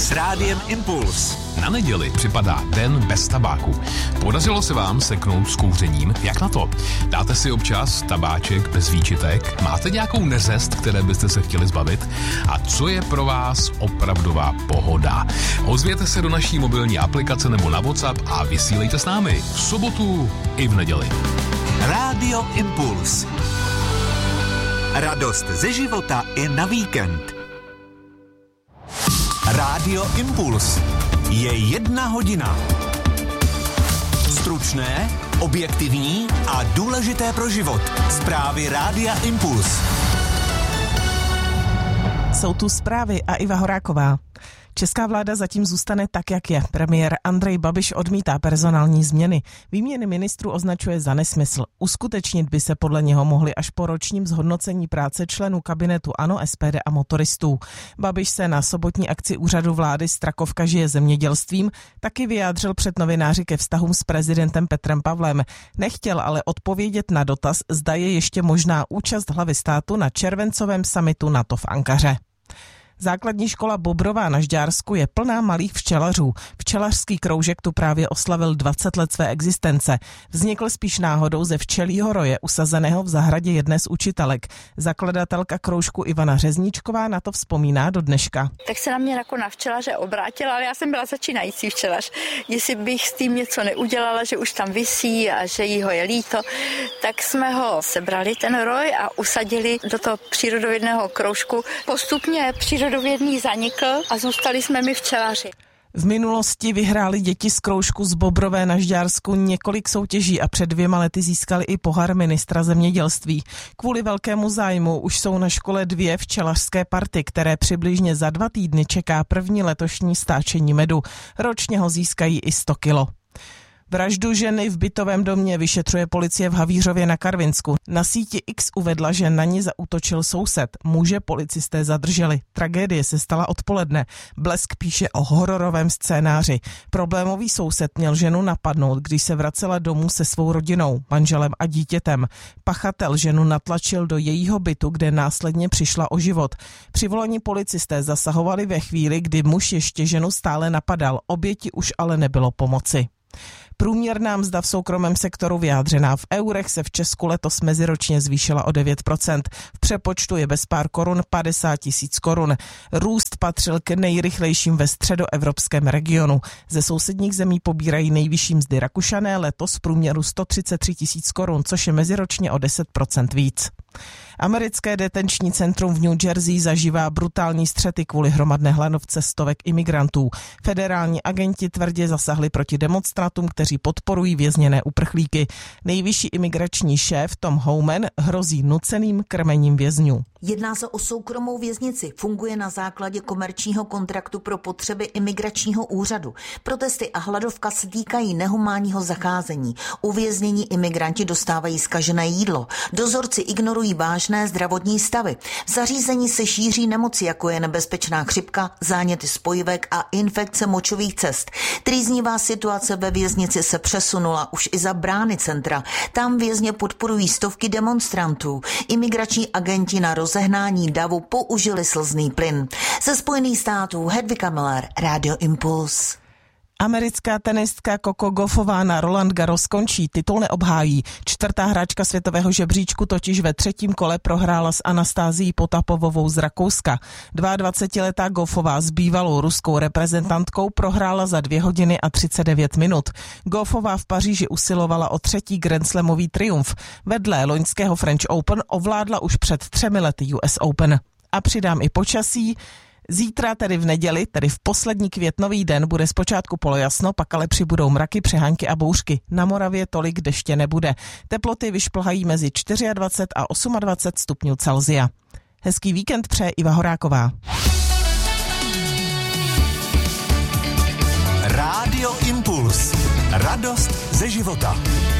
s Rádiem Impuls. Na neděli připadá den bez tabáku. Podařilo se vám seknout s kouřením? Jak na to? Dáte si občas tabáček bez výčitek? Máte nějakou neřest, které byste se chtěli zbavit? A co je pro vás opravdová pohoda? Ozvěte se do naší mobilní aplikace nebo na WhatsApp a vysílejte s námi v sobotu i v neděli. Rádio Impuls. Radost ze života i na víkend. Rádio Impuls. Je 1 hodina. Stručné, objektivní a důležité pro život. Zprávy Rádia Impuls. Jsou tu zprávy a Iva Horáková. Česká vláda zatím zůstane tak, jak je. Premiér Andrej Babiš odmítá personální změny. Výměny ministrů označuje za nesmysl. Uskutečnit by se podle něho mohly až po ročním zhodnocení práce členů kabinetu ANO, SPD a motoristů. Babiš se na sobotní akci úřadu vlády Strakovka žije zemědělstvím taky vyjádřil před novináři ke vztahům s prezidentem Petrem Pavlem. Nechtěl ale odpovědět na dotaz, zda je ještě možná účast hlavy státu na červencovém summitu NATO v Ankaře. Základní škola Bobrová na Žďársku je plná malých včelařů. Včelařský kroužek tu právě oslavil 20 let své existence. Vznikl spíš náhodou ze včelího roje usazeného v zahradě jedné z učitelek. Zakladatelka kroužku Ivana Řezníčková na to vzpomíná do dneška. Tak se na mě jako na včelaře obrátila, ale já jsem byla začínající včelař. Jestli bych s tím něco neudělala, že už tam visí a že jí ho je líto, tak jsme ho sebrali ten roj a usadili do toho přírodovědného kroužku. Postupně přírodovědný zanikl a zůstali jsme my včelaři. V minulosti vyhráli děti z kroužku z Bobrové na Žďársku několik soutěží a před 2 lety získali i pohár ministra zemědělství. Kvůli velkému zájmu už jsou na škole 2 včelařské party, které přibližně za 2 týdny čeká první letošní stáčení medu. Ročně ho získají i 100 kilo. Vraždu ženy v bytovém domě vyšetřuje policie v Havířově na Karvinsku. Na síti X uvedla, že na ní zaútočil soused. Muže policisté zadrželi. Tragédie se stala odpoledne. Blesk píše o hororovém scénáři. Problémový soused měl ženu napadnout, když se vracela domů se svou rodinou, manželem a dítětem. Pachatel ženu natlačil do jejího bytu, kde následně přišla o život. Přivolení policisté zasahovali ve chvíli, kdy muž ještě ženu stále napadal. Oběti už ale nebylo pomoci. Průměrná mzda v soukromém sektoru vyjádřená v eurech se v Česku letos meziročně zvýšila o 9%. V přepočtu je bez pár korun 50 000 korun. Růst patřil k nejrychlejším ve středoevropském regionu. Ze sousedních zemí pobírají nejvyšší mzdy Rakušané, letos v průměru 133 000 korun, což je meziročně o 10% víc. Americké detenční centrum v New Jersey zažívá brutální střety kvůli hromadné hladovce stovek imigrantů. Federální agenti tvrdě zasahli proti demonstrantům, kteří podporují vězněné uprchlíky. Nejvyšší imigrační šéf Tom Homan hrozí nuceným krmením vězňů. Jedná se o soukromou věznici. Funguje na základě komerčního kontraktu pro potřeby imigračního úřadu. Protesty a hladovka se týkají nehumánního zacházení. Uvěznění imigranti dostávají zkažené jídlo. Dozorci ignorují vážné zdravotní stavy. V zařízení se šíří nemoci, jako je nebezpečná chřipka, záněty spojivek a infekce močových cest. Trýznivá situace ve věznici se přesunula už i za brány centra. Tam vězně podporují stovky demonstrantů. Imigrační agenti na rozehnání davu použili slzný plyn. Ze Spojených států Hedvika Miller, Rádio Impuls. Americká tenistka Coco Gauffová na Roland Garros končí, titul neobhájí. 4. hráčka světového žebříčku totiž ve 3. kole prohrála s Anastázií Potapovovou z Rakouska. 22letá Gauffová s bývalou ruskou reprezentantkou prohrála za 2 hodiny a 39 minut. Gauffová v Paříži usilovala o 3. grandslamový triumf. Vedle loňského French Open ovládla už před 3 lety US Open. A přidám i počasí. Zítra, tedy v neděli, tedy v poslední květnový den, bude zpočátku polojasno, pak ale přibudou mraky, přehánky a bouřky. Na Moravě tolik deště nebude. Teploty vyšplhají mezi 24 a 28 stupňů Celsia. Hezký víkend přeje Iva Horáková. Rádio Impuls. Radost ze života.